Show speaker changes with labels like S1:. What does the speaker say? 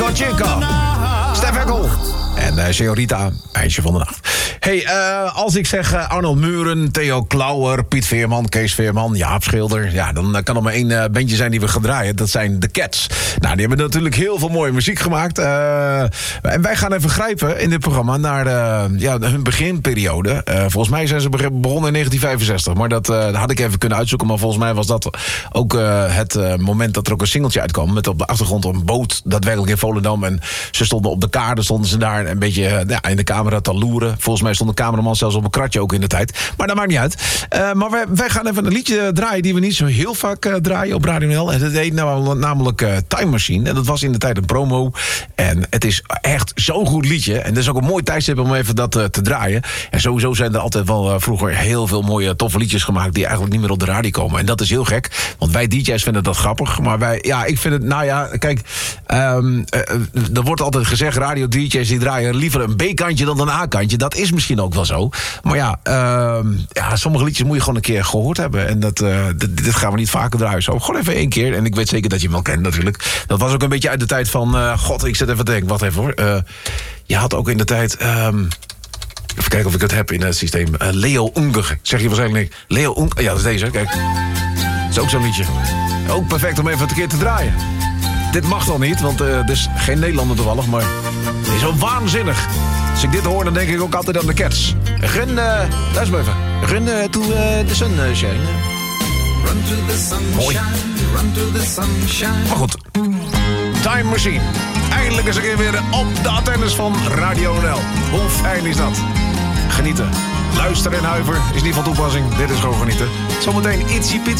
S1: Don Chico, Stef Eckel en Señorita, meisje van de nacht. Hey, als ik zeg Arnold Muren, Theo Klauwer, Piet Veerman, Kees Veerman, Jaap Schilder, ja, dan kan er maar één bandje zijn die we gaan draaien. Dat zijn de Cats. Nou, die hebben natuurlijk heel veel mooie muziek gemaakt. En wij gaan even grijpen in dit programma naar hun beginperiode. Volgens mij zijn ze begonnen in 1965. Maar dat had ik even kunnen uitzoeken. Maar volgens mij was dat ook het moment dat er ook een singeltje uitkwam. Met op de achtergrond een boot, daadwerkelijk in Volendam. En ze stonden op de kade, stonden ze daar een beetje in de camera te loeren. Volgens mij stond de cameraman zelfs op een kratje ook in de tijd. Maar dat maakt niet uit. Maar wij gaan even een liedje draaien die we niet zo heel vaak draaien op Radio NL. En dat heet namelijk Time Machine. En dat was in de tijd een promo. En het is echt zo'n goed liedje. En dat is ook een mooi tijdstip om even dat te draaien. En sowieso zijn er altijd wel vroeger heel veel mooie toffe liedjes gemaakt die eigenlijk niet meer op de radio komen. En dat is heel gek. Want wij DJ's vinden dat grappig. Maar ik vind het, kijk, er wordt altijd gezegd, radio DJ's die draaien liever een B-kantje dan een A-kantje. Dat is misschien ook wel zo. Maar sommige liedjes moet je gewoon een keer gehoord hebben. En dit gaan we niet vaker draaien zo. Gewoon even 1 keer. En ik weet zeker dat je hem wel kent natuurlijk. Dat was ook een beetje uit de tijd van, ik zit even te denken, wacht even hoor. Je had ook in de tijd, even kijken of ik het heb in het systeem. Leo Unger, zeg je waarschijnlijk niet. Leo Unger, ja, dat is deze, kijk. Dat is ook zo'n liedje. Ook perfect om even een keer te draaien. Dit mag nog niet, want het is geen Nederlander toevallig, maar het is wel waanzinnig. Als ik dit hoor, dan denk ik ook altijd aan de Cats. Luister maar even. Run to the sunshine.
S2: Run to the sunshine, mooi. Run to the sunshine.
S1: Maar goed, Time Machine. Eindelijk eens een keer weer op de antennes van Radio NL. Hoe fijn is dat? Genieten. Luisteren en huiver is niet van toepassing. Dit is gewoon genieten. Zometeen Itsy Pitsy.